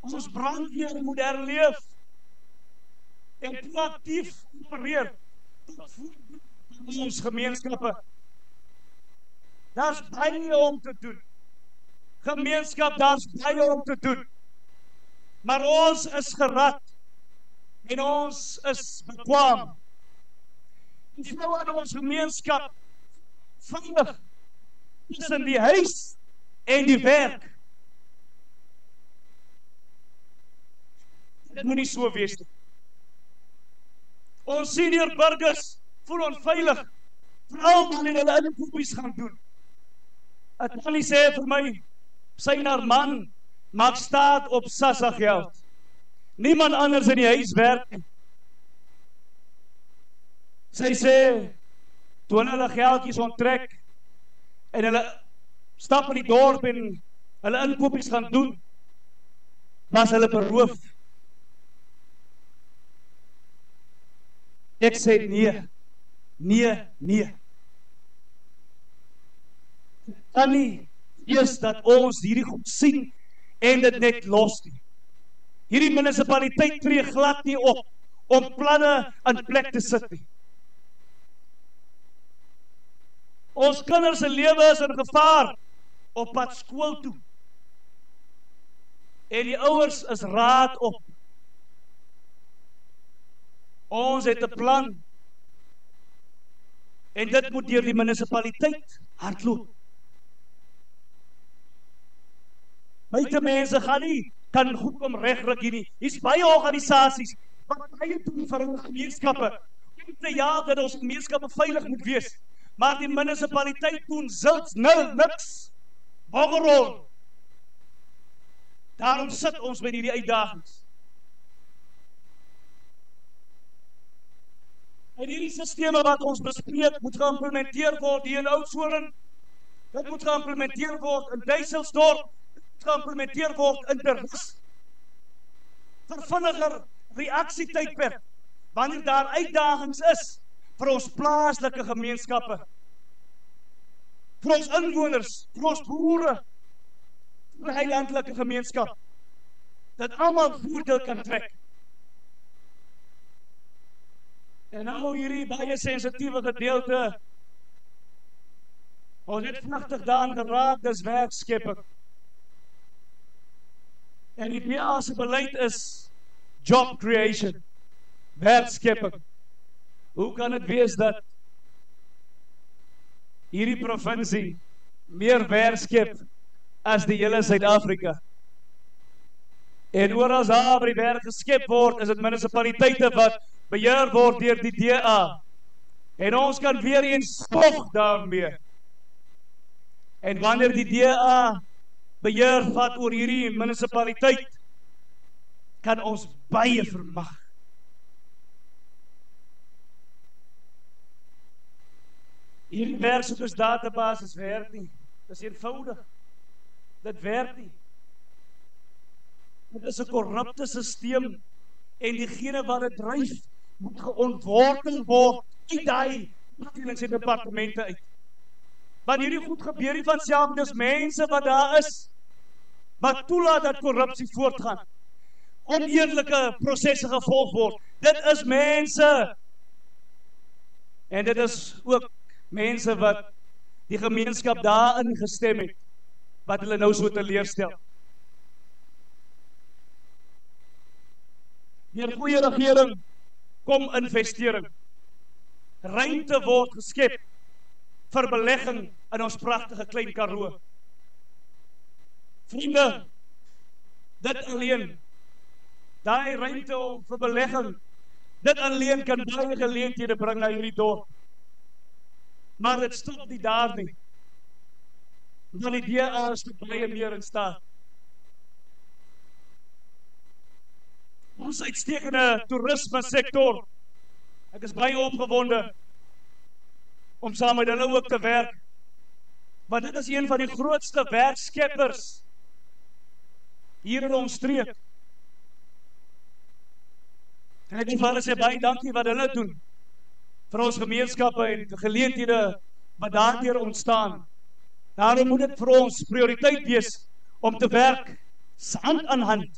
Ons brandweer moet herleef en proactief opereer in ons gemeenskappe. Daar's baie om te doen. Gemeenskap, daar's baie om te doen. Maar ons is gerad en ons is bekwaam. Die vrou in ons gemeenskap veilig tussen die huis en die werk. Dit moet nie so wees nie. Ons senior burgers voel onveilig, veral wanneer hulle inkopies gaan doen. Het Tannie sê vir my, sy en haar man maak staat op SASSA geld. Niemand anders in die huis werk nie. Sy sê, toe hulle geldjies onttrek en hulle stap in die dorp en hulle inkopies gaan doen, was hulle beroof. Ek sê nee. Kan nie eers dat ons hierdie goed sien en dit net los nie. Hierdie munisipaliteit tree glad nie op om planne in plek te sit nie. Ons kinders se lewe is in gevaar op pad skool toe. En die ouers is raad op. Ons het 'n plan. En dit moet deur die munisipaliteit hardloop. Buite mense gaan nie kan goed kom regryk hier nie. Hier's baie organisasies wat baie doen vir hulle gemeenskappe. Om te jaag dat ons gemeenskappe veilig moet wees. Maar die munisipaliteit doen zilts niks. Boggerol. Daarom sit ons met hierdie uitdagings. En hierdie sisteme wat ons bespreek moet geïmplementeer word hier in Oudtshoorn. Dit moet geïmplementeer word in Duiselsdorp. Geïmplementeer word in Terwes. Vir vinniger reaksietydperk wanneer daar uitdagings is vir ons plaaslike gemeenskappe, vir ons inwoners, vir ons boere, vir die landelike gemeenskap, dat almal voordeel kan trek. En nou hierdie baie sensitiewe gedeelte, ons het vlugtig daaraan geraak, dis werkskepping. En die PA se beleid is job creation, werkskepping. Hoe kan het wees dat hierdie provinsie meer werk skep as die hele Suid-Afrika? En oral waar die werk geskep word, is dit munisipaliteite wat beheer word deur die DA. En ons kan weer eens spog daarmee. En wanneer die DA beheer vat oor hierdie munisipaliteit, kan ons baie vermag. Hierdie werksoekers databasis werk nie. Dit is eenvoudig. Dit werk nie. Dit is 'n korrupte stelsel en diegene wat dit dryf, moet geontwortel word uit daai afdelings en departemente uit. Want hierdie goed gebeur nie van self, dis mense wat daar is, wat toelaat dat korrupsie voortgaan, oneerlike prosesse gevolg word. Dit is mense, en dit is ook mense wat die gemeenskap daarin gestem het, wat hulle nou so teleurstel. Deur goeie regering kom investering. Ruimte word geskep vir belegging in ons pragtige Klein Karoo. Vriende, dit alleen, daai ruimte vir belegging, dit alleen kan baie geleenthede bring na hierdie dorp. Maar dit stop nie daar nie. Want die DA is baie meer in staat. Ons uitstekende toerisme sektor. Ek is baie opgewonde om saam met hulle ook te werk. Want dit is een van die grootste werkskeppers hier in ons streek. En ek wil vir hulle sê baie dankie wat hulle doen vir ons gemeenskappe en die geleenthede wat daardeur ontstaan. Daarom moet dit vir ons prioriteit wees om te werk hand aan hand